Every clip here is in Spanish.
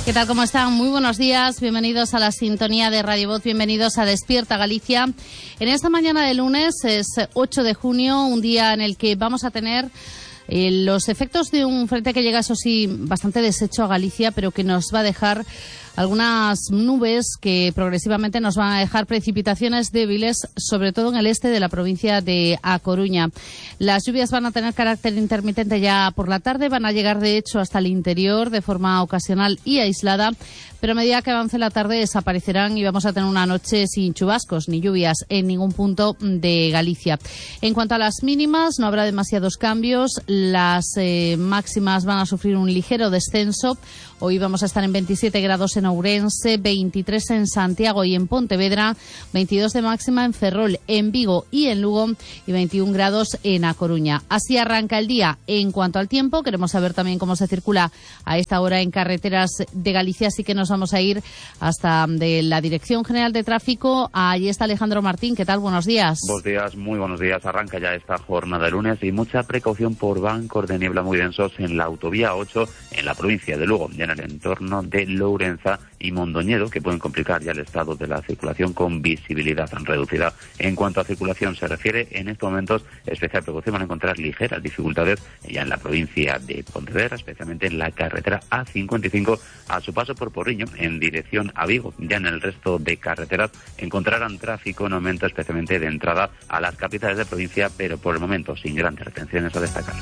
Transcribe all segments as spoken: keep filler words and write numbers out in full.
¿Qué tal? ¿Cómo están? Muy buenos días. Bienvenidos a la sintonía de Radio Voz. Bienvenidos a Despierta Galicia. En esta mañana de lunes es ocho de junio, un día en el que vamos a tener eh, los efectos de un frente que llega, eso sí, bastante deshecho a Galicia, pero que nos va a dejar algunas nubes que progresivamente nos van a dejar precipitaciones débiles, sobre todo en el este de la provincia de A Coruña. Las lluvias van a tener carácter intermitente ya por la tarde, van a llegar de hecho hasta el interior de forma ocasional y aislada, pero a medida que avance la tarde desaparecerán y vamos a tener una noche sin chubascos ni lluvias en ningún punto de Galicia. En cuanto a las mínimas, no habrá demasiados cambios. Las eh, máximas van a sufrir un ligero descenso. Hoy vamos a estar en veintisiete grados en Ourense, veintitrés en Santiago y en Pontevedra, veintidós de máxima en Ferrol, en Vigo y en Lugo y veintiún grados en A Coruña. Así arranca el día. En cuanto al tiempo, queremos saber también cómo se circula a esta hora en carreteras de Galicia, así que nos vamos a ir hasta de la Dirección General de Tráfico. Allí está Alejandro Martín. ¿Qué tal? Buenos días. Buenos días, muy buenos días. Arranca ya esta jornada de lunes y mucha precaución por bancos de niebla muy densos en la autovía ocho en la provincia de Lugo, en el entorno de Lourenza y Mondoñedo, que pueden complicar ya el estado de la circulación con visibilidad reducida. En cuanto a circulación se refiere, en estos momentos especial precaución van a encontrar ligeras dificultades ya en la provincia de Pontevedra, especialmente en la carretera A cincuenta y cinco a su paso por Porriño en dirección a Vigo. Ya en el resto de carreteras encontrarán tráfico en aumento, especialmente de entrada a las capitales de provincia, pero por el momento sin grandes retenciones a destacar.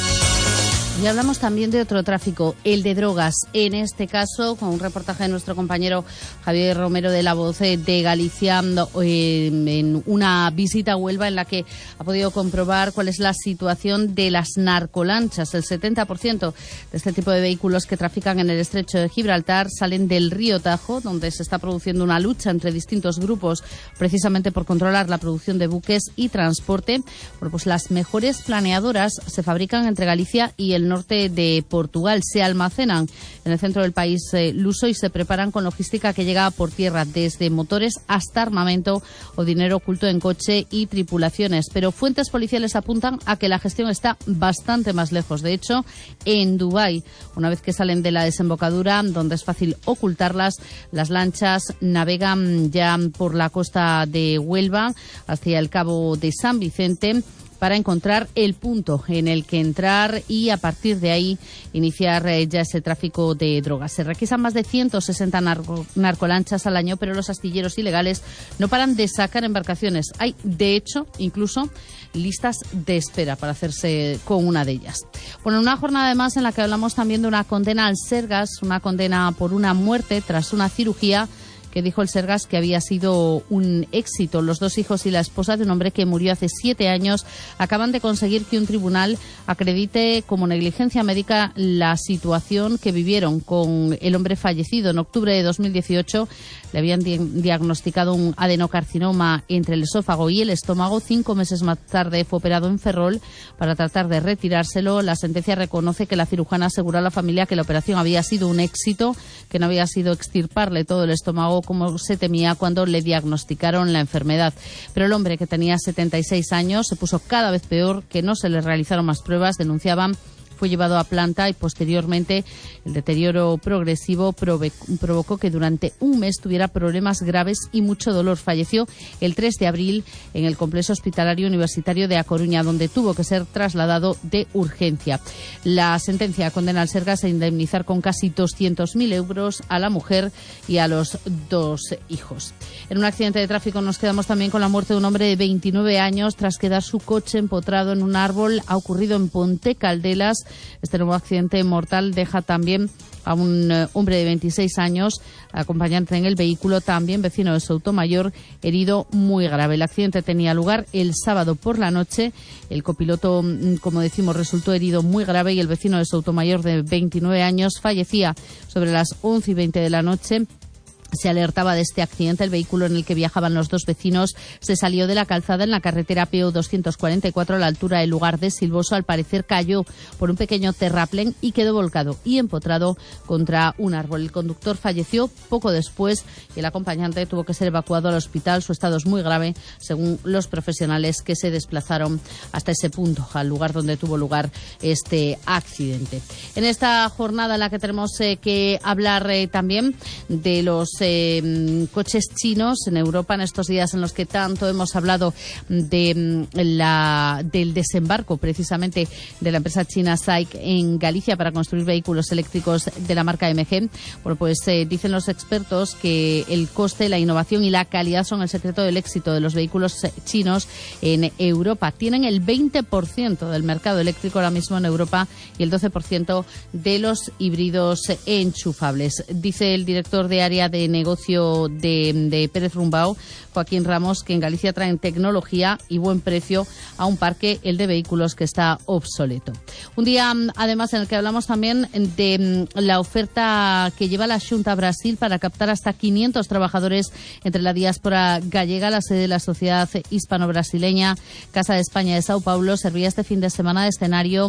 Y hablamos también de otro tráfico, el de drogas. En este caso, con un reportaje de nuestro compañero Javier Romero de La Voz de Galicia, eh, en una visita a Huelva en la que ha podido comprobar cuál es la situación de las narcolanchas. El setenta por ciento de este tipo de vehículos que trafican en el estrecho de Gibraltar salen del río Tajo, donde se está produciendo una lucha entre distintos grupos precisamente por controlar la producción de buques y transporte. Bueno, pues las mejores planeadoras se fabrican entre Galicia y el norte de Portugal. Se almacenan en el centro del país eh, luso y se preparan con logística que llega por tierra, desde motores hasta armamento o dinero oculto en coche y tripulaciones. Pero fuentes policiales apuntan a que la gestión está bastante más lejos. De hecho, en Dubái, una vez que salen de la desembocadura, donde es fácil ocultarlas, las lanchas navegan ya por la costa de Huelva hacia el Cabo de San Vicente para encontrar el punto en el que entrar y a partir de ahí iniciar eh, ya ese tráfico de drogas. Se requisan más de ciento sesenta narco, narcolanchas al año, pero los astilleros ilegales no paran de sacar embarcaciones. Hay, de hecho, incluso listas de espera para hacerse con una de ellas. Bueno, una jornada además en la que hablamos también de una condena al Sergas, una condena por una muerte tras una cirugía que dijo el Sergas que había sido un éxito. Los dos hijos y la esposa de un hombre que murió hace siete años acaban de conseguir que un tribunal acredite como negligencia médica la situación que vivieron con el hombre fallecido. En octubre de dos mil dieciocho le habían di- diagnosticado un adenocarcinoma entre el esófago y el estómago. Cinco meses más tarde fue operado en Ferrol para tratar de retirárselo. La sentencia reconoce que la cirujana aseguró a la familia que la operación había sido un éxito, que no había sido extirparle todo el estómago como se temía cuando le diagnosticaron la enfermedad. Pero el hombre, que tenía setenta y seis años, se puso cada vez peor, que no se le realizaron más pruebas, denunciaban. Fue llevado a planta y posteriormente el deterioro progresivo provocó que durante un mes tuviera problemas graves y mucho dolor. Falleció el tres de abril en el complejo hospitalario universitario de A Coruña, donde tuvo que ser trasladado de urgencia. La sentencia condena al Sergas a indemnizar con casi doscientos mil euros a la mujer y a los dos hijos. En un accidente de tráfico nos quedamos también con la muerte de un hombre de veintinueve años tras quedar su coche empotrado en un árbol. Ha ocurrido en Ponte Caldelas. Este nuevo accidente mortal deja también a un uh, hombre de veintiséis años, acompañante en el vehículo, también vecino de Soutomayor, herido muy grave. El accidente tenía lugar el sábado por la noche. El copiloto, como decimos, resultó herido muy grave y el vecino de Soutomayor, de veintinueve años, fallecía sobre las once y veinte de la noche se alertaba de este accidente. El vehículo en el que viajaban los dos vecinos se salió de la calzada en la carretera P O doscientos cuarenta y cuatro a la altura del lugar de Silvoso. Al parecer cayó por un pequeño terraplén y quedó volcado y empotrado contra un árbol. El conductor falleció poco después y el acompañante tuvo que ser evacuado al hospital. Su estado es muy grave, según los profesionales que se desplazaron hasta ese punto, al lugar donde tuvo lugar este accidente. En esta jornada en la que tenemos eh, que hablar eh, también de los Eh, coches chinos en Europa, en estos días en los que tanto hemos hablado de la del desembarco precisamente de la empresa china SAIC en Galicia para construir vehículos eléctricos de la marca M G. Bueno, pues eh, dicen los expertos que el coste, la innovación y la calidad son el secreto del éxito de los vehículos chinos en Europa. Tienen el veinte por ciento del mercado eléctrico ahora mismo en Europa y el doce por ciento de los híbridos enchufables. Dice el director de área de negocio de, de Pérez Rumbao, Joaquín Ramos, que en Galicia traen tecnología y buen precio a un parque, el de vehículos, que está obsoleto. Un día, además, en el que hablamos también de la oferta que lleva la Xunta a Brasil para captar hasta quinientos trabajadores entre la diáspora gallega. La sede de la Sociedad Hispano-Brasileña Casa de España de Sao Paulo servía este fin de semana de escenario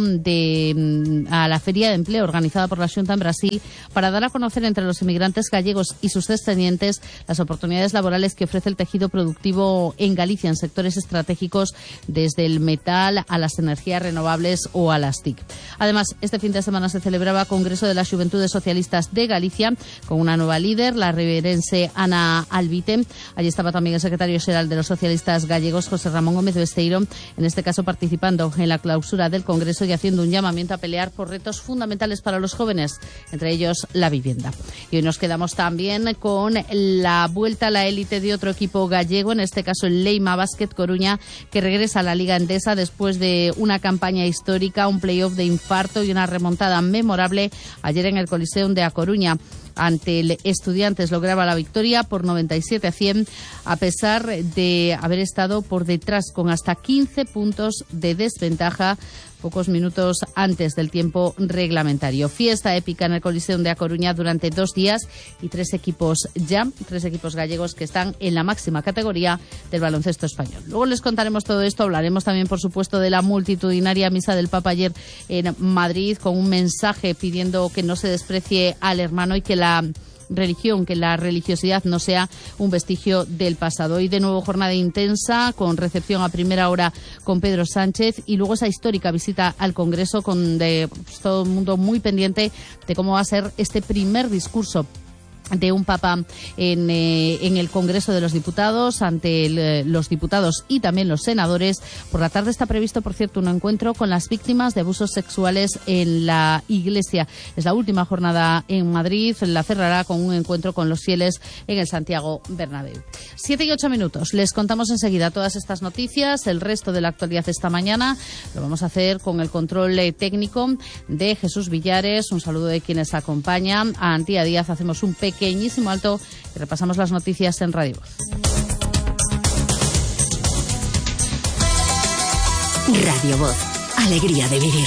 de, a la Feria de Empleo organizada por la Xunta en Brasil para dar a conocer entre los inmigrantes gallegos y sus descendientes las oportunidades laborales que ofrece el tejido productivo en Galicia en sectores estratégicos, desde el metal a las energías renovables o a las T I C. Además, este fin de semana se celebraba Congreso de las Juventudes Socialistas de Galicia con una nueva líder, la riberense Ana Albite. Allí estaba también el secretario general de los socialistas gallegos, José Ramón Gómez Besteiro, en este caso participando en la clausura del Congreso y haciendo un llamamiento a pelear por retos fundamentales para los jóvenes, entre ellos la vivienda. Y hoy nos quedamos también con la vuelta a la élite de otro equipo gallego, en este caso el Leima Basket Coruña, que regresa a la Liga Endesa después de una campaña histórica, un playoff de infarto y una remontada memorable ayer en el Coliseum de A Coruña. Ante el Estudiantes lograba la victoria por noventa y siete a cien, a pesar de haber estado por detrás con hasta quince puntos de desventaja pocos minutos antes del tiempo reglamentario. Fiesta épica en el Coliseum de A Coruña durante dos días y tres equipos ya, tres equipos gallegos que están en la máxima categoría del baloncesto español. Luego les contaremos todo esto, hablaremos también, por supuesto, de la multitudinaria misa del Papa ayer en Madrid, con un mensaje pidiendo que no se desprecie al hermano y que la religión, que la religiosidad no sea un vestigio del pasado. Hoy de nuevo jornada intensa con recepción a primera hora con Pedro Sánchez y luego esa histórica visita al Congreso con de, pues, todo el mundo muy pendiente de cómo va a ser este primer discurso de un papa en, eh, en el Congreso de los Diputados, ante el, eh, los diputados y también los senadores. Por la tarde está previsto, por cierto, un encuentro con las víctimas de abusos sexuales en la Iglesia. Es la última jornada en Madrid, la cerrará con un encuentro con los fieles en el Santiago Bernabéu. Siete y ocho minutos. Les contamos enseguida todas estas noticias, el resto de la actualidad esta mañana. Lo vamos a hacer con el control eh, técnico de Jesús Villares. Un saludo de quienes acompañan. A Antía Díaz hacemos un pequeño pequeñísimo alto y repasamos las noticias en Radio Voz. Radio Voz, alegría de vivir.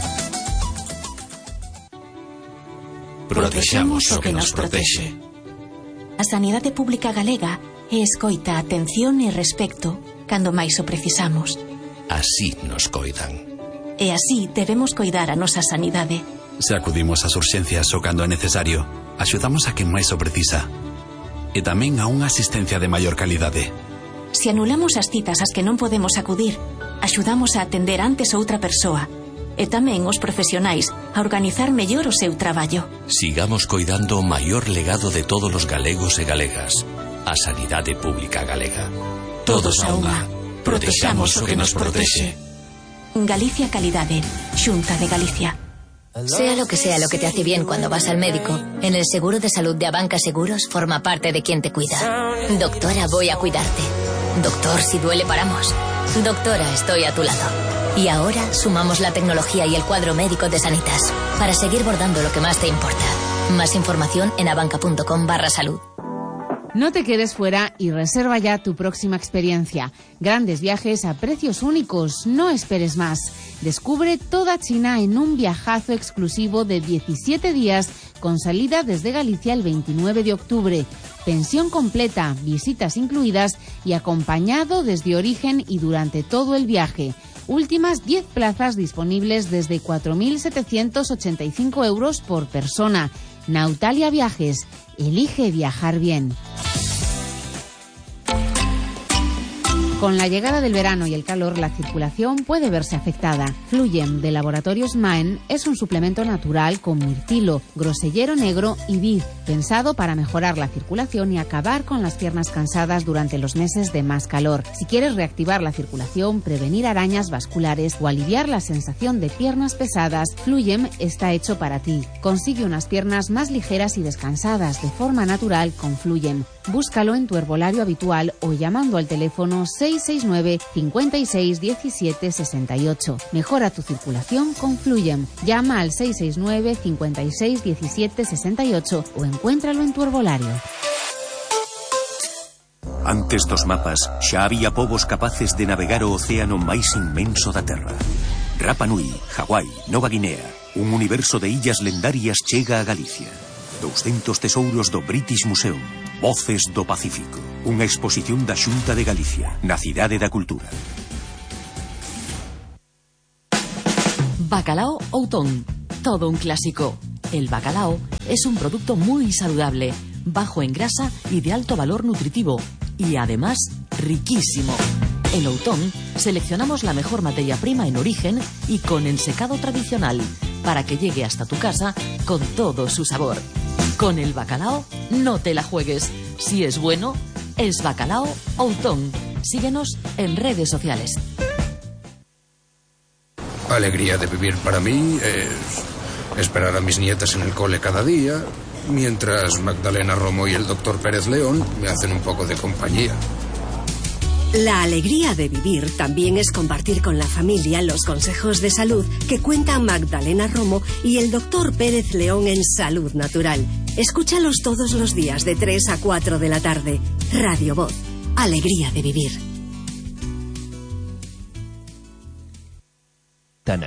Protexamos o que nos protexe. A sanidade pública galega escoita, atención e respecto cando máis o precisamos. Así nos coidan. E así debemos coidar a nosa sanidade. Se acudimos ás urxencias o cando é necesario, axudamos a quen máis o precisa. E tamén a unha asistencia de maior calidade. Se anulamos as citas ás que non podemos acudir, axudamos a atender antes outra persoa. E tamén os profesionais a organizar mellor o seu traballo. Sigamos coidando o maior legado de todos os galegos e galegas, a sanidade pública galega. Todos a unha. Protexamos o que nos protexe. Galicia Calidade, Xunta de Galicia. Sea lo que sea lo que te hace bien cuando vas al médico, en el seguro de salud de Abanca Seguros forma parte de quien te cuida. Doctora, voy a cuidarte. Doctor, si duele paramos. Doctora, estoy a tu lado. Y ahora sumamos la tecnología y el cuadro médico de Sanitas para seguir bordando lo que más te importa. Más información en abanca.com barra salud. No te quedes fuera y reserva ya tu próxima experiencia. Grandes viajes a precios únicos. No esperes más. Descubre toda China en un viajazo exclusivo de diecisiete días con salida desde Galicia el veintinueve de octubre. Pensión completa, visitas incluidas y acompañado desde origen y durante todo el viaje. Últimas diez plazas disponibles desde cuatro mil setecientos ochenta y cinco euros por persona. Nautalia Viajes. Elige viajar bien. Con la llegada del verano y el calor, la circulación puede verse afectada. Fluyen de Laboratorios Maen es un suplemento natural con mirtilo, grosellero negro y vid, pensado para mejorar la circulación y acabar con las piernas cansadas durante los meses de más calor. Si quieres reactivar la circulación, prevenir arañas vasculares o aliviar la sensación de piernas pesadas, Fluyem está hecho para ti. Consigue unas piernas más ligeras y descansadas de forma natural con Fluyem. Búscalo en tu herbolario habitual o llamando al teléfono seis seis nueve, cinco seis, diecisiete, sesenta y ocho. Mejora tu circulación con Fluyem. Llama al seis seis nueve, cinco seis, diecisiete, sesenta y ocho o encuéntralo en tu herbolario. Antes dos mapas, xa había povos capaces de navegar o océano máis inmenso da Terra. Rapa Nui, Hawái, Nova Guinea, un universo de illas lendarias chega a Galicia. doscientos tesouros do British Museum. Voces do Pacífico. Unha exposición da Xunta de Galicia, na Cidade da Cultura. Bacalao Outón. Todo un clásico. El bacalao es un producto muy saludable, bajo en grasa y de alto valor nutritivo. Y además, riquísimo. En Outón seleccionamos la mejor materia prima en origen y con ensecado tradicional, para que llegue hasta tu casa con todo su sabor. Con el bacalao, no te la juegues. Si es bueno, es Bacalao Outón. Síguenos en redes sociales. Alegría de vivir para mí es esperar a mis nietas en el cole cada día, mientras Magdalena Romo y el doctor Pérez León me hacen un poco de compañía. La alegría de vivir también es compartir con la familia los consejos de salud que cuentan Magdalena Romo y el doctor Pérez León en Salud Natural. Escúchalos todos los días de tres a cuatro de la tarde. Radio Voz. Alegría de vivir. Tana.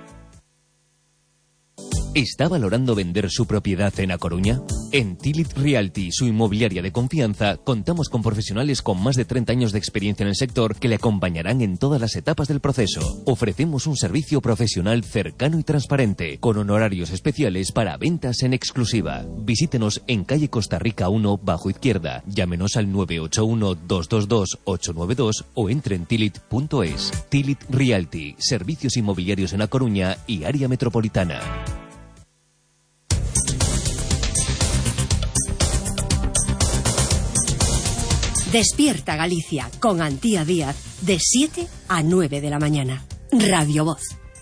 ¿Está valorando vender su propiedad en A Coruña? En Tilit Realty, su inmobiliaria de confianza, contamos con profesionales con más de treinta años de experiencia en el sector que le acompañarán en todas las etapas del proceso. Ofrecemos un servicio profesional cercano y transparente, con honorarios especiales para ventas en exclusiva. Visítenos en calle Costa Rica uno, bajo izquierda. Llámenos al nueve ocho uno, dos dos dos, ocho nueve dos o entre en tilit punto es. Tilit Realty, servicios inmobiliarios en A Coruña y área metropolitana. Despierta Galicia con Antía Díaz de siete a nueve de la mañana. Radio Voz.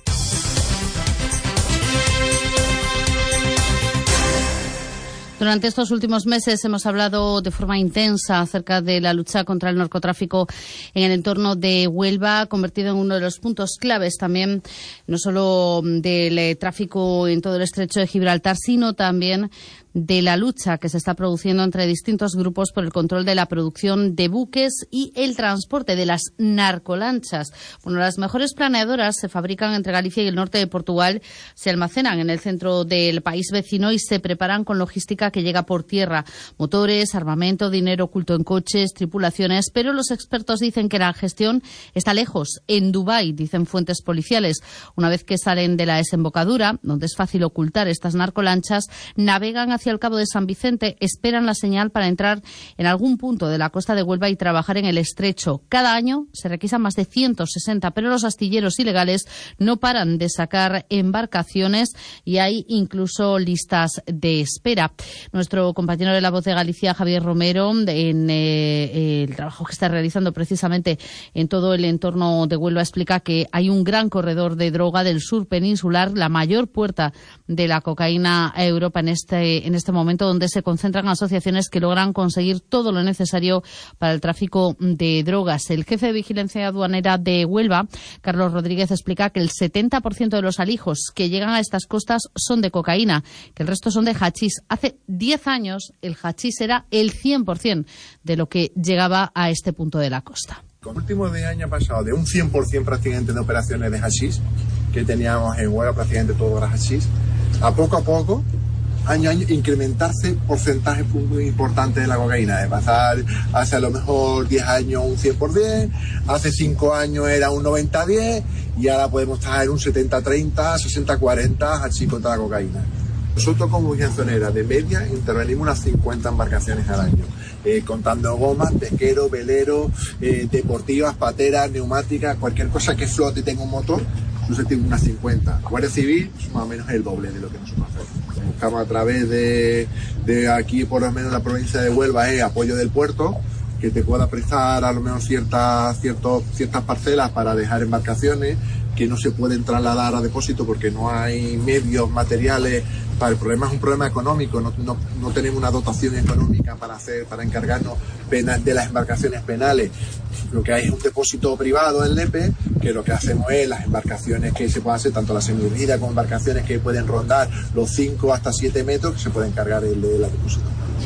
Durante estos últimos meses hemos hablado de forma intensa acerca de la lucha contra el narcotráfico en el entorno de Huelva, convertido en uno de los puntos claves también, no solo del tráfico en todo el estrecho de Gibraltar, sino también de la lucha que se está produciendo entre distintos grupos por el control de la producción de buques y el transporte de las narcolanchas. Bueno, las mejores planeadoras se fabrican entre Galicia y el norte de Portugal, se almacenan en el centro del país vecino y se preparan con logística que llega por tierra. Motores, armamento, dinero oculto en coches, tripulaciones, pero los expertos dicen que la gestión está lejos. En Dubái, dicen fuentes policiales, una vez que salen de la desembocadura, donde es fácil ocultar estas narcolanchas, navegan hacia el Cabo de San Vicente, esperan la señal para entrar en algún punto de la costa de Huelva y trabajar en el estrecho. Cada año se requisan más de ciento sesenta, pero los astilleros ilegales no paran de sacar embarcaciones y hay incluso listas de espera. Nuestro compañero de La Voz de Galicia, Javier Romero, en eh, el trabajo que está realizando precisamente en todo el entorno de Huelva, explica que hay un gran corredor de droga del sur peninsular, la mayor puerta de la cocaína a Europa en este, en este momento, donde se concentran asociaciones que logran conseguir todo lo necesario para el tráfico de drogas. El jefe de vigilancia aduanera de Huelva, Carlos Rodríguez, explica que el setenta por ciento de los alijos que llegan a estas costas son de cocaína, que el resto son de hachís. Hace diez años el hachís era el cien por ciento de lo que llegaba a este punto de la costa. Con el último de año ha pasado de un cien por ciento prácticamente de operaciones de hachís, que teníamos en Huelva prácticamente todo era hachís, a poco a poco año a año incrementarse porcentajes muy importantes de la cocaína, de pasar hace a lo mejor diez años un cien por ciento, hace cinco años era un noventa a diez y ahora podemos estar en un setenta treinta, sesenta cuarenta así contra la cocaína. Nosotros como Viñazonera de media intervenimos unas cincuenta embarcaciones al año, eh, contando gomas, pesqueros, veleros, eh, deportivas, pateras, neumáticas, cualquier cosa que flote y tenga un motor, nosotros tenemos unas cincuenta. Guardia Civil es más o menos el doble de lo que nosotros hacemos. Buscamos a través de, de aquí, por lo menos en la provincia de Huelva, eh, apoyo del puerto, que te pueda prestar a lo menos ciertas, ciertos, ciertas parcelas para dejar embarcaciones que no se pueden trasladar a depósito porque no hay medios materiales. Para el problema es un problema económico, no, no, no tenemos una dotación económica para hacer, para encargarnos pena, de las embarcaciones penales. Lo que hay es un depósito privado en Lepe, que lo que hacemos es las embarcaciones que se pueden hacer, tanto las semi-híbridas como embarcaciones que pueden rondar los cinco hasta siete metros, que se pueden encargar el de la depósito.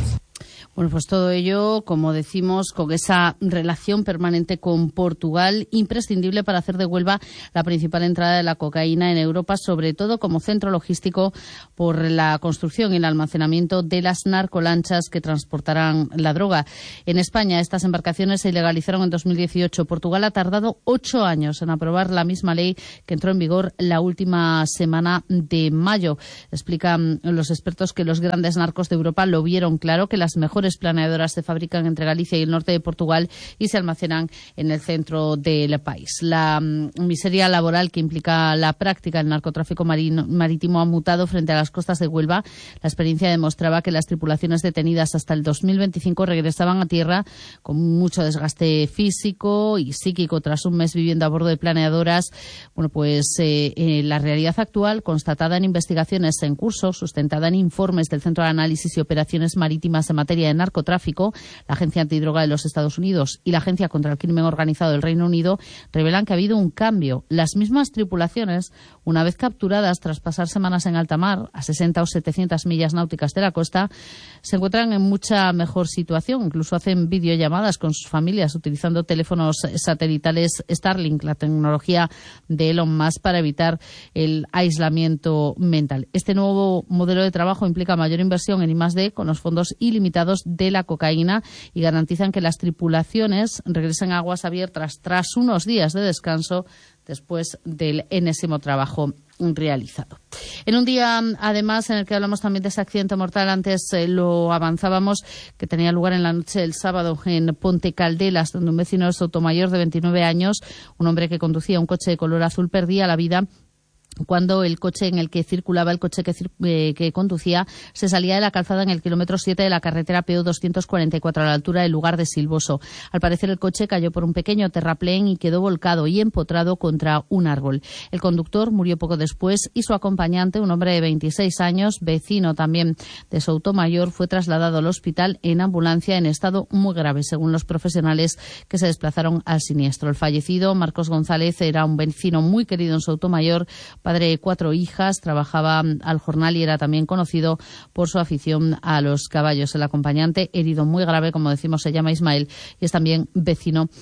Bueno, pues todo ello, como decimos, con esa relación permanente con Portugal, imprescindible para hacer de Huelva la principal entrada de la cocaína en Europa, sobre todo como centro logístico por la construcción y el almacenamiento de las narcolanchas que transportarán la droga. En España, estas embarcaciones se ilegalizaron en dos mil dieciocho. Portugal ha tardado ocho años en aprobar la misma ley que entró en vigor la última semana de mayo. Explican los expertos que los grandes narcos de Europa lo vieron claro, que las mejores planeadoras se fabrican entre Galicia y el norte de Portugal y se almacenan en el centro del país. La um, miseria laboral que implica la práctica del narcotráfico marino, marítimo ha mutado frente a las costas de Huelva. La experiencia demostraba que las tripulaciones detenidas hasta el dos mil veinticinco regresaban a tierra con mucho desgaste físico y psíquico tras un mes viviendo a bordo de planeadoras. Bueno, pues eh, eh, la realidad actual, constatada en investigaciones en curso, sustentada en informes del Centro de Análisis y Operaciones Marítimas en materia de narcotráfico, la Agencia Antidroga de los Estados Unidos y la Agencia contra el Crimen Organizado del Reino Unido, revelan que ha habido un cambio. Las mismas tripulaciones, una vez capturadas tras pasar semanas en alta mar, a sesenta o setecientas millas náuticas de la costa, se encuentran en mucha mejor situación. Incluso hacen videollamadas con sus familias utilizando teléfonos satelitales Starlink, la tecnología de Elon Musk, para evitar el aislamiento mental. Este nuevo modelo de trabajo implica mayor inversión en I más D con los fondos ilimitados de la cocaína y garantizan que las tripulaciones regresen a aguas abiertas tras unos días de descanso después del enésimo trabajo realizado. En un día, además, en el que hablamos también de ese accidente mortal, antes eh, lo avanzábamos, que tenía lugar en la noche del sábado en Ponte Caldelas, donde un vecino de Sotomayor de veintinueve años, un hombre que conducía un coche de color azul, perdía la vida cuando el coche en el que circulaba, el coche que, eh, que conducía, se salía de la calzada en el kilómetro siete de la carretera P O doscientos cuarenta y cuatro a la altura del lugar de Silvoso. Al parecer, el coche cayó por un pequeño terraplén y quedó volcado y empotrado contra un árbol. El conductor murió poco después y su acompañante, un hombre de veintiséis años, vecino también de Soutomayor, fue trasladado al hospital en ambulancia en estado muy grave, según los profesionales que se desplazaron al siniestro. El fallecido, Marcos González, era un vecino muy querido en Soutomayor, padre de cuatro hijas, trabajaba al jornal y era también conocido por su afición a los caballos. El acompañante, herido muy grave, como decimos, se llama Ismael y es también vecino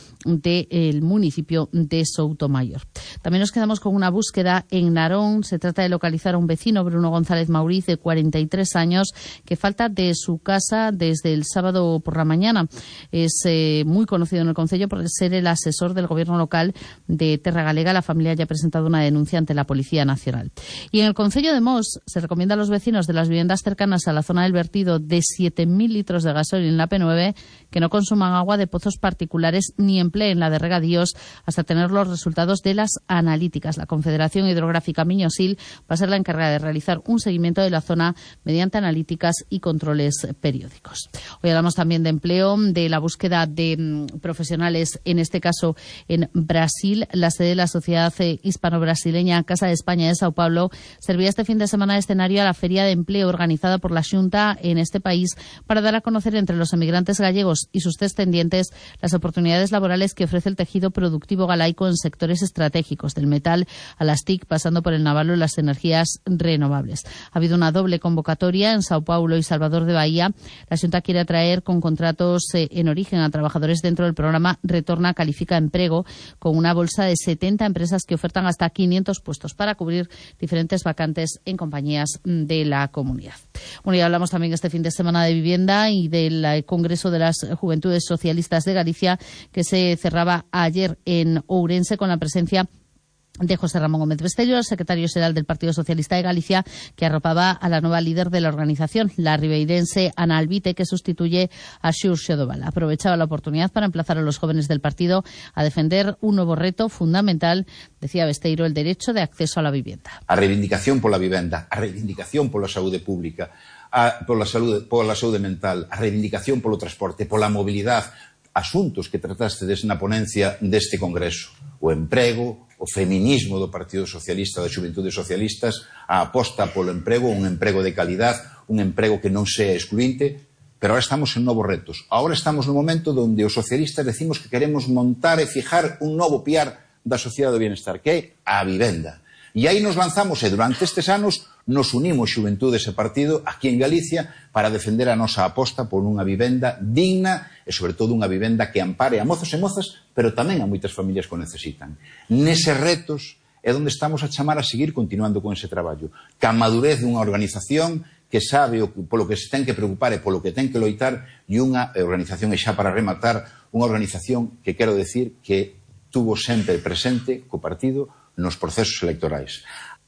del municipio de Soutomayor. También nos quedamos con una búsqueda en Narón. Se trata de localizar a un vecino, Bruno González Mauriz, de cuarenta y tres años, que falta de su casa desde el sábado por la mañana. Es eh, muy conocido en el concello por ser el asesor del gobierno local de Terra Galega. La familia ya ha presentado una denuncia ante la Policía Nacional. Y en el concello de Mos se recomienda a los vecinos de las viviendas cercanas a la zona del vertido de siete mil litros de gasoil en la P nueve que no consuman agua de pozos particulares ni empleen la de regadíos hasta tener los resultados de las analíticas. La Confederación Hidrográfica Miñosil va a ser la encargada de realizar un seguimiento de la zona mediante analíticas y controles periódicos. Hoy hablamos también de empleo, de la búsqueda de mm, profesionales, en este caso en Brasil. La sede de la Sociedad Hispano-Brasileña Casa de España de Sao Paulo servía este fin de semana de escenario a la Feria de Empleo organizada por la Xunta en este país para dar a conocer entre los emigrantes gallegos y sus descendientes las oportunidades laborales que ofrece el tejido productivo galaico en sectores estratégicos, del metal a las T I C, pasando por el naval o las energías renovables. Ha habido una doble convocatoria en Sao Paulo y Salvador de Bahía. La Xunta quiere atraer con contratos eh, en origen a trabajadores dentro del programa Retorna Califica Emprego, con una bolsa de setenta empresas que ofertan hasta quinientos puestos para cubrir diferentes vacantes en compañías de la comunidad. Bueno, y hablamos también este fin de semana de vivienda y del Congreso de las Juventudes Socialistas de Galicia, que se cerraba ayer en Ourense con la presencia de José Ramón Gómez Besteiro, el secretario xeral del Partido Socialista de Galicia, que arropaba a la nueva líder de la organización, la ribeirense Ana Albite, que sustituye a Xurxo Doval. Aprovechaba la oportunidad para emplazar a los jóvenes del partido a defender un nuevo reto fundamental, decía Besteiro, el derecho de acceso a la vivienda. A reivindicación pola vivenda, a reivindicación pola saúde pública, a, pola, saúde, pola saúde mental, a reivindicación polo transporte, pola mobilidade, asuntos que tratastedes na ponencia deste Congreso. O emprego, o feminismo do Partido Socialista, das Xuventudes Socialistas, a aposta polo emprego, un emprego de calidad, un emprego que non sea excluinte, pero ahora estamos en novos retos. Ahora estamos no momento onde os socialistas decimos que queremos montar e fijar un novo piar da sociedade do bienestar, que é a vivenda. E aí nos lanzamos e durante estes anos nos unimos Xuventudes e Partido aquí en Galicia para defender a nosa aposta por unha vivenda digna e sobre todo unha vivenda que ampare a mozos e mozas, pero tamén a moitas familias que o necesitan. Neses retos é onde estamos a chamar a seguir continuando con ese traballo. Ca madurez dunha organización que sabe o, polo que se ten que preocupar e polo que ten que loitar, e unha organización, e xa para rematar, unha organización que quero decir que tuvo sempre presente co partido nos procesos electorais.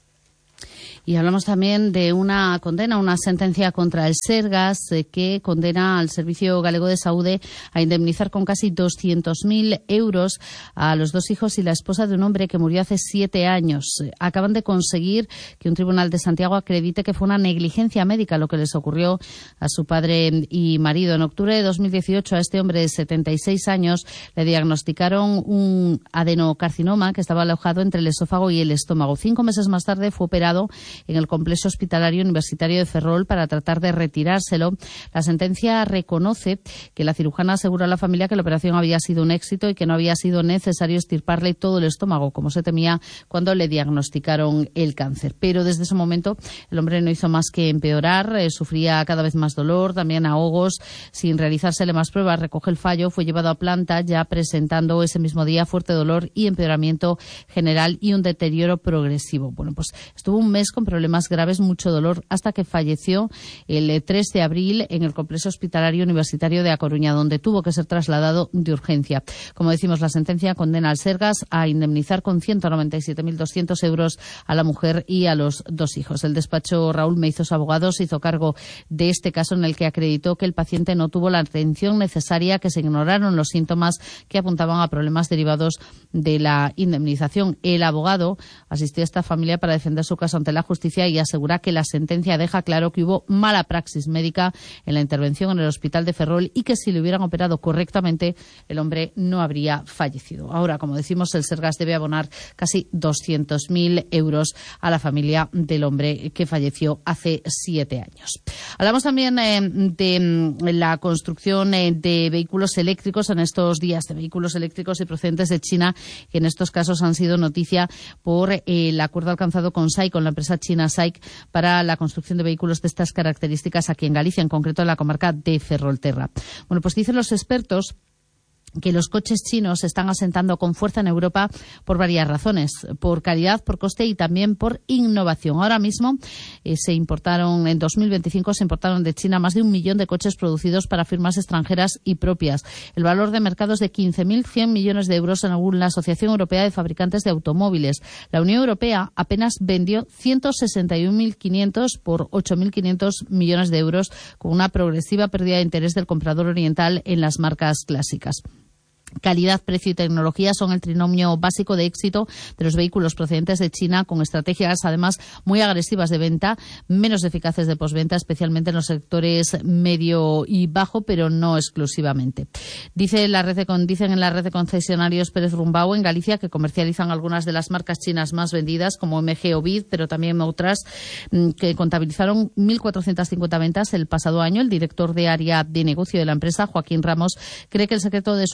Y hablamos también de una condena, una sentencia contra el Sergas, eh, que condena al Servicio Galego de Saúde a indemnizar con casi doscientos mil euros a los dos hijos y la esposa de un hombre que murió hace siete años. Eh, acaban de conseguir que un tribunal de Santiago acredite que fue una negligencia médica lo que les ocurrió a su padre y marido. En octubre de dos mil dieciocho a este hombre de setenta y seis años le diagnosticaron un adenocarcinoma que estaba alojado entre el esófago y el estómago. Cinco meses más tarde fue operado en el complejo hospitalario universitario de Ferrol para tratar de retirárselo. La sentencia reconoce que la cirujana aseguró a la familia que la operación había sido un éxito y que no había sido necesario extirparle todo el estómago, como se temía cuando le diagnosticaron el cáncer. Pero desde ese momento el hombre no hizo más que empeorar, eh, sufría cada vez más dolor, también ahogos. Sin realizársele más pruebas, recoge el fallo, fue llevado a planta ya presentando ese mismo día fuerte dolor y empeoramiento general y un deterioro progresivo. Bueno, pues estuvo un mes con problemas graves, mucho dolor, hasta que falleció el tres de abril en el complejo hospitalario universitario de A Coruña, donde tuvo que ser trasladado de urgencia. Como decimos, la sentencia condena al Sergas a indemnizar con ciento noventa y siete mil doscientos euros a la mujer y a los dos hijos. El despacho Raúl Meizos Abogados se hizo cargo de este caso, en el que acreditó que el paciente no tuvo la atención necesaria, que se ignoraron los síntomas que apuntaban a problemas derivados de la indemnización. El abogado asistió a esta familia para defender su caso ante la justicia y asegura que la sentencia deja claro que hubo mala praxis médica en la intervención en el hospital de Ferrol y que si le hubieran operado correctamente el hombre no habría fallecido. Ahora, como decimos, el Sergas debe abonar casi doscientos mil euros a la familia del hombre que falleció hace siete años. Hablamos también eh, de la construcción eh, de vehículos eléctricos en estos días, de vehículos eléctricos y procedentes de China, que en estos casos han sido noticia por eh, el acuerdo alcanzado con S A I, con la empresa china S A I, para la construcción de vehículos de estas características aquí en Galicia, en concreto en la comarca de Ferrolterra. Bueno, pues dicen los expertos que los coches chinos se están asentando con fuerza en Europa por varias razones, por calidad, por coste y también por innovación. Ahora mismo eh, se importaron, en dos mil veinticinco se importaron de China más de un millón de coches producidos para firmas extranjeras y propias. El valor de mercado es de quince mil cien millones de euros según la Asociación Europea de Fabricantes de Automóviles. La Unión Europea apenas vendió ciento sesenta y un mil quinientos por ocho mil quinientos millones de euros, con una progresiva pérdida de interés del comprador oriental en las marcas clásicas. Calidad, precio y tecnología son el trinomio básico de éxito de los vehículos procedentes de China, con estrategias además muy agresivas de venta, menos eficaces de postventa, especialmente en los sectores medio y bajo, pero no exclusivamente. Dice la red de, dicen en la red de concesionarios Pérez Rumbao en Galicia, que comercializan algunas de las marcas chinas más vendidas, como M G o Bid, pero también otras, que contabilizaron mil cuatrocientas cincuenta ventas el pasado año. El director de área de negocio de la empresa, Joaquín Ramos, cree que el secreto de su aceptación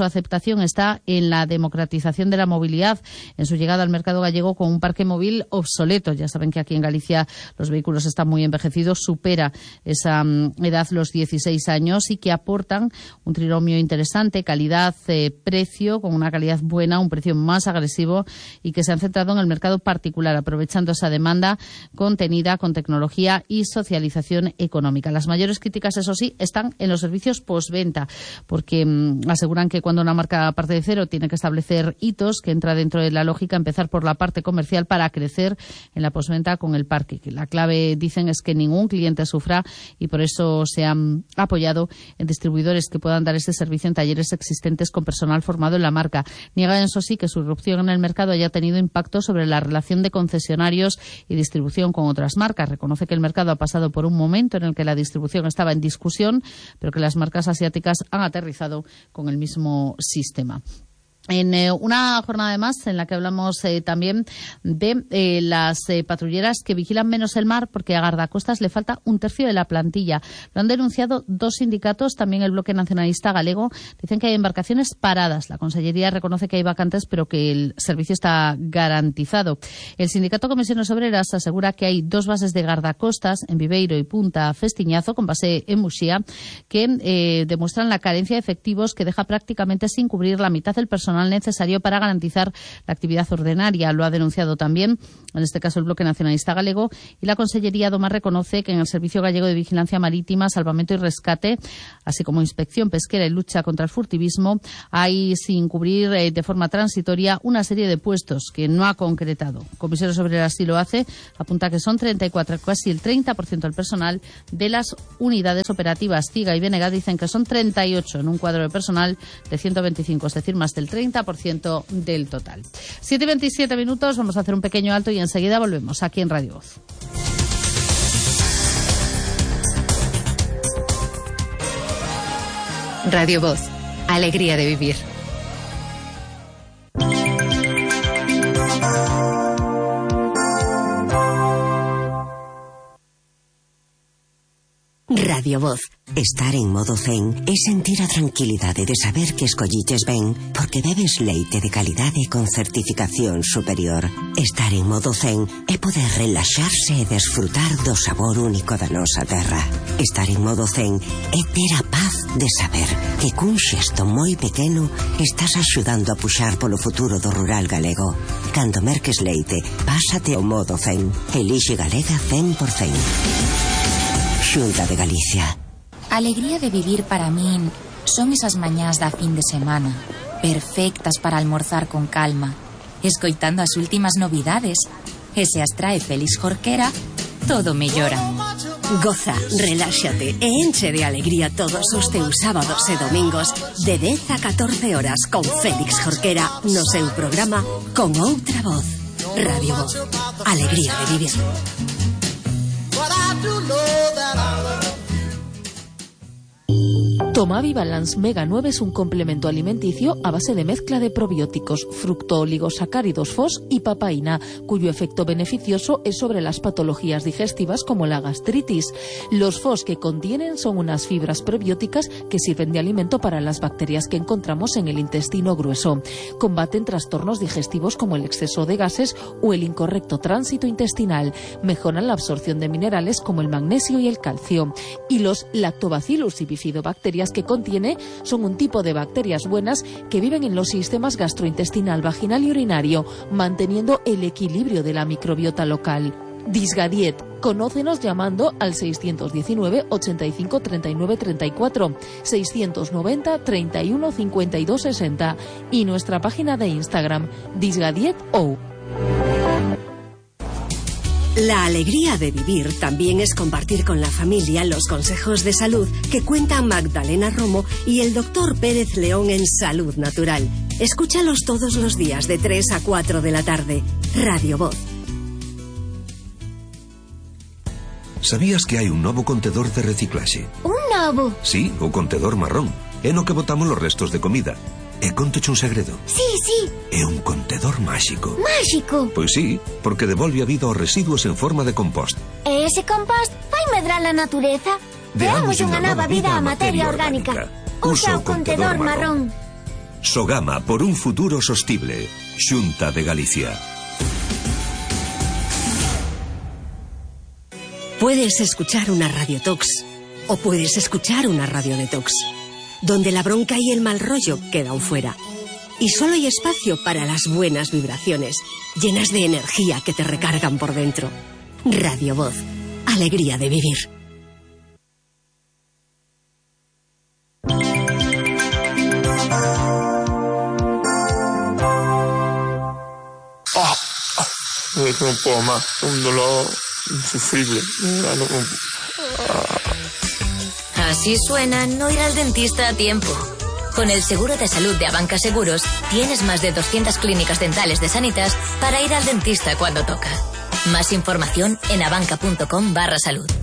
innovación está en la democratización de la movilidad, en su llegada al mercado gallego con un parque móvil obsoleto. Ya saben que aquí en Galicia los vehículos están muy envejecidos, supera esa um, edad los dieciséis años y que aportan un trinomio interesante, calidad, eh, precio, con una calidad buena, un precio más agresivo y que se han centrado en el mercado particular, aprovechando esa demanda contenida con tecnología y socialización económica. Las mayores críticas, eso sí, están en los servicios postventa, porque mmm, aseguran que cuando una marca parte de cero tiene que establecer hitos, que entra dentro de la lógica empezar por la parte comercial para crecer en la postventa con el parque. La clave, dicen, es que ningún cliente sufra y por eso se han apoyado en distribuidores que puedan dar ese servicio en talleres existentes con personal formado en la marca. Niegan, eso sí, que su irrupción en el mercado haya tenido impacto sobre la relación de concesionarios y distribución con otras marcas. Reconoce que el mercado ha pasado por un momento en el que la distribución estaba en discusión, pero que las marcas asiáticas han aterrizado con el mismo sistema. En eh, una jornada de más en la que hablamos eh, también de eh, las eh, patrulleras que vigilan menos el mar porque a guardacostas le falta un tercio de la plantilla. Lo han denunciado dos sindicatos, también el Bloque Nacionalista Galego. Dicen que hay embarcaciones paradas. La Consellería reconoce que hay vacantes, pero que el servicio está garantizado. El sindicato Comisiones Obreras asegura que hay dos bases de guardacostas en Viveiro y Punta Festiñazo, con base en Muxía, que eh, demuestran la carencia de efectivos que deja prácticamente sin cubrir la mitad del personal necesario para garantizar la actividad ordinaria. Lo ha denunciado también, en este caso, el Bloque Nacionalista Galego, y la Consellería Domar reconoce que en el Servicio Gallego de Vigilancia Marítima, Salvamento y Rescate, así como Inspección Pesquera y Lucha contra el Furtivismo, hay sin cubrir eh, de forma transitoria una serie de puestos que no ha concretado. Comisiones Obreras sí lo hace, apunta que son treinta y cuatro, casi el treinta por ciento del personal de las unidades operativas. Ciga y Benega dicen que son treinta y ocho en un cuadro de personal de ciento veinticinco, es decir, más del treinta por ciento del total. siete y veintisiete minutos, vamos a hacer un pequeño alto y enseguida volvemos aquí en Radio Voz. Radio Voz, alegría de vivir. Radio Voz. Estar en modo zen é sentir a tranquilidade de saber que escolliches ben porque bebes leite de calidade con certificación superior. Estar en modo zen é poder relaxarse e desfrutar do sabor único da nosa terra. Estar en modo zen é ter a paz de saber que cun xesto moi pequeno estás axudando a puxar polo futuro do rural galego. Cando merques leite, pásate ao modo zen. Elixe Galega cen por cen. Xunta de Galicia. A alegría de vivir para min son esas mañás da fin de semana, perfectas para almorzar con calma, escoitando as últimas novidades. E se as trae Félix Jorquera, todo mellora. Goza, reláxate e enche de alegría todos os teus sábados e domingos de dez a catorce horas con Félix Jorquera no seu programa Con Outra Voz. Radio Voz, alegría de vivir. Tomavi Balance Mega nueve es un complemento alimenticio a base de mezcla de probióticos, fructooligosacáridos F O S y papaína, cuyo efecto beneficioso es sobre las patologías digestivas como la gastritis. Los F O S que contienen son unas fibras prebióticas que sirven de alimento para las bacterias que encontramos en el intestino grueso. Combaten trastornos digestivos como el exceso de gases o el incorrecto tránsito intestinal. Mejoran la absorción de minerales como el magnesio y el calcio. Y los lactobacillus y bifidobacterias que contiene son un tipo de bacterias buenas que viven en los sistemas gastrointestinal, vaginal y urinario, manteniendo el equilibrio de la microbiota local. Disgadiet. Conócenos llamando al seiscientos diecinueve, ochenta y cinco, treinta y nueve, treinta y cuatro, seiscientos noventa, treinta y uno, cincuenta y dos, sesenta y nuestra página de Instagram, disgadietou. La alegría de vivir también es compartir con la familia los consejos de salud que cuentan Magdalena Romo y el doctor Pérez León en Salud Natural. Escúchalos todos los días de tres a cuatro de la tarde. Radio Voz. ¿Sabías que hai un novo contedor de reciclaxe? Un novo? Sí, o contedor marrón. É no que botamos los restos de comida. E contoche un segredo. Sí, sí. É un contedor máxico. Máxico? Pois sí, porque devolve a vida aos residuos en forma de compost. E ese compost vai medrar a natureza? Deamos unha nova vida á materia orgánica. Usa o contedor marrón. Sogama por un futuro sostible. Xunta de Galicia. Puedes escuchar una Radio Tox o puedes escuchar una Radio Detox, donde la bronca y el mal rollo quedan fuera. Y solo hay espacio para las buenas vibraciones, llenas de energía que te recargan por dentro. Radio Voz. Alegría de vivir. No puedo más, un dolor insufrible. Así suena no ir al dentista a tiempo. Con el seguro de salud de Abanca Seguros, tienes más de doscientas clínicas dentales de Sanitas para ir al dentista cuando toca. Más información en abanca punto com barra salud.